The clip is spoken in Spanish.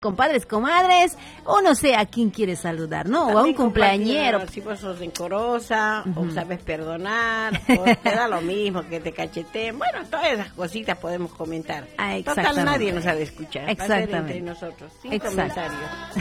compadres, comadres, o no sé a quién quiere saludar, ¿no? También o a un cumpleañero. Si vos sos rencorosa, o sabes perdonar, o te da lo mismo que te cacheteen. Bueno, todas esas cositas podemos comentar. Total, nadie nos ha de escuchar. Va a ser entre nosotros, sin comentarios.